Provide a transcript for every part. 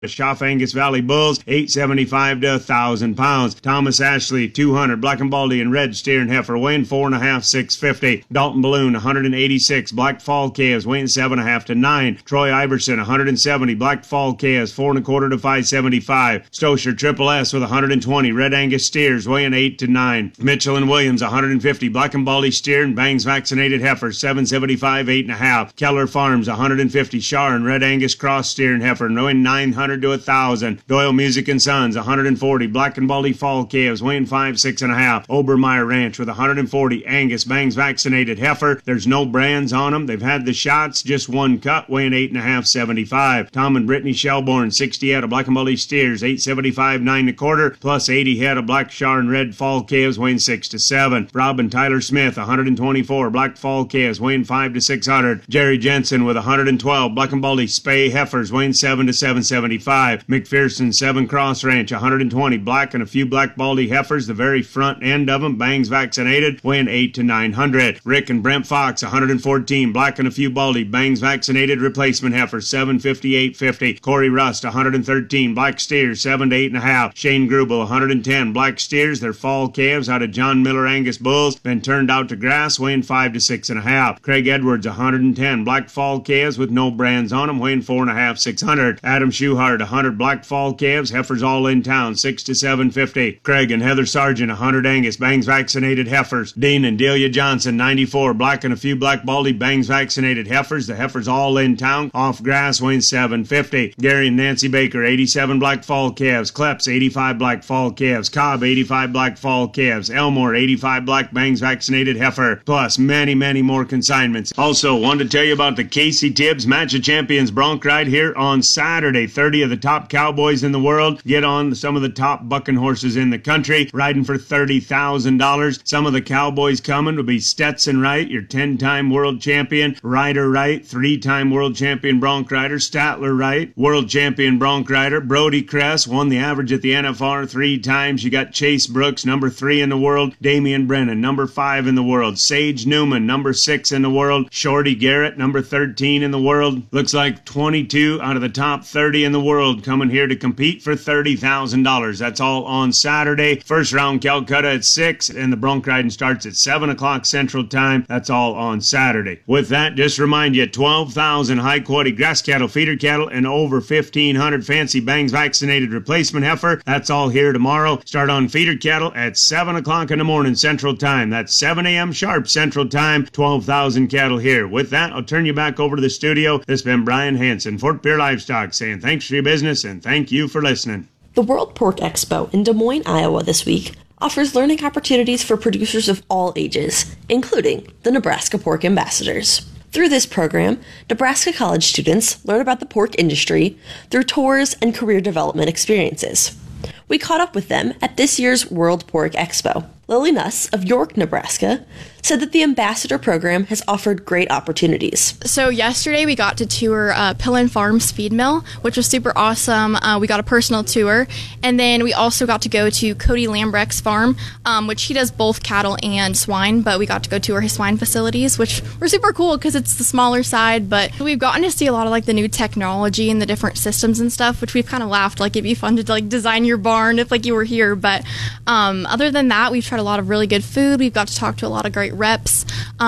The Schaff Angus Valley Bulls, $875 to £1,000. Thomas Ashley, 200. Black and Baldy and Red Steer and Heifer weighing 4.5, $650. Dalton Balloon, 186. Black Fall calves weighing 7.5 to $9. Troy Iverson, 170. Black Fall calves 4.25 to $575. Stosher Triple S with 120. Red Angus steers weighing 8 to $9. Mitchell and Williams, 150. Black and Baldy steer and Bangs vaccinated heifer, $775, 8.5. Keller Farms, 150. Shar and Red Angus cross steer and heifer weighing 900 to 1,000. Doyle Music and Sons, 140. Black and Baldy fall calves weighing 5, 6.5. Obermeyer Ranch with 140. Angus Bangs vaccinated heifer. There's no brands on them. They've had the shots, just one cut, weighing 8.5, 75. Tom and Brittany Shelbourne, 60 head of Black and Baldy steers, 875, 9.25, plus 80 head of Black Shar and Red fall calves weighing 6 to 7. Rob and Tyler Smith, 124. Black fall calves weighing 5 to 600. Jerry Jensen with 112. Black and Baldy spay heifers weighing 7 to 775. McPherson 7 Cross Ranch, 120. Black and a few Black Baldy heifers, the very front end of them, Bangs vaccinated, weighing 8 to 900. Rick and Brent Fox, 114. Black and a few Baldy, Bangs vaccinated replacement heifers, 750, 850. Corey Rust, 113. Black steers, 7 to 8.5. Shane Grubel, 110. Black steers, their fall calves out of John Miller Angus bulls, been turned out to grass, weighing 5 to 6.5. Craig Edwards, 110. Black fall calves with no brands on them, weighing 4.5, 600. Adam Schuhart, 100. Black fall calves, heifers all in town, 6 to 750. Craig and Heather Sargent, 100 Angus Bangs vaccinated heifers. Dean and Delia Johnson, 94. Black and a few Black Baldy Bangs vaccinated heifers, the heifers all in town, off grass, weighing 750. Gary and Nancy Baker, 87 Black fall calves. Kleps, 85 Black fall calves. Cobb, 85 Black fall calves. Elmore, 85 Black Bangs vaccinated heifer, plus many, many more consignments. Also, wanted to tell you about the Casey Tibbs Match of Champions bronc ride here on Saturday. 30 of the top cowboys in the world get on some of the top bucking horses in the country, riding for $30,000. Some of the cowboys coming will be Stetson Wright, your 10-time world champion. Ryder Wright, 3-time world champion bronc rider. Statler Wright, world champion bronc rider. Brody Kress won the average at the NFR 3 times. You got Chase Brooks, number 3 in the world. Damian Brennan, number 5 in the world. Sage Newman, number 6 in the world. Shorty Garrett, number 13 in the world. Looks like 22 out of the top 30 in the world coming here to compete for $30,000. That's all on Saturday. First round Calcutta at 6, and the bronc riding starts at 7 o'clock Central Time. That's all on Saturday. With that, just remind you, 12,000 high-quality grass cattle, feeder cattle, and over 1,500 fancy Bangs vaccinated replacement heifer. That's all here tomorrow. Start on feeder cattle at 7 o'clock in the morning Central Time. That's 7 a.m. sharp Central Time. 12,000 cattle here. With that, I'll turn you back over to the studio. This has been Brian Hanson, Fort Pierre Livestock, saying thanks for your business and thank you for listening. The World Pork Expo in Des Moines, Iowa this week offers learning opportunities for producers of all ages, including the Nebraska Pork Ambassadors. Through this program, Nebraska college students learn about the pork industry through tours and career development experiences. We caught up with them at this year's World Pork Expo. Lily Nuss of York, Nebraska, said that the Ambassador program has offered great opportunities. So yesterday we got to tour Pillen Farms feed mill, which was super awesome. We got a personal tour, and then we also got to go to Cody Lambrecht's farm, which he does both cattle and swine, but we got to go tour his swine facilities, which were super cool because it's the smaller side, but we've gotten to see a lot of like the new technology and the different systems and stuff, which we've kind of laughed, like it'd be fun to like design your barn if like you were here, but other than that, we've tried a lot of really good food. We've got to talk to a lot of great reps.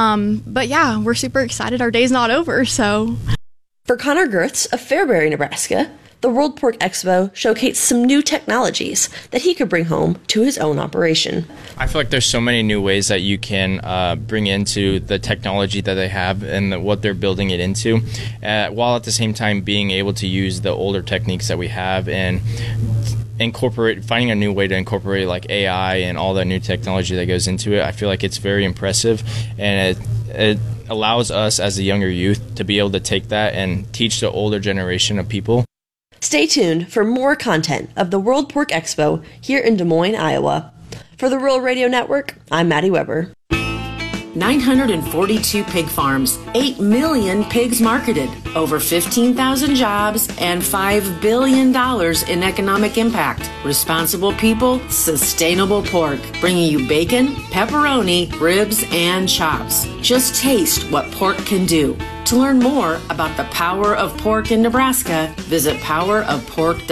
But yeah, we're super excited. Our day's not over, so. For Connor Girths of Fairbury, Nebraska, the World Pork Expo showcased some new technologies that he could bring home to his own operation. I feel like there's so many new ways that you can bring into the technology that they have and what they're building it into, while at the same time being able to use the older techniques that we have and finding a new way to incorporate like AI and all that new technology that goes into it. I feel like it's very impressive, and it allows us as a younger youth to be able to take that and teach the older generation of people. Stay tuned for more content of the World Pork Expo here in Des Moines, Iowa. For the Rural Radio Network, I'm Maddie Weber. 942 pig farms, 8 million pigs marketed, over 15,000 jobs, and $5 billion in economic impact. Responsible people, sustainable pork, bringing you bacon, pepperoni, ribs, and chops. Just taste what pork can do. To learn more about the power of pork in Nebraska, visit powerofpork.com.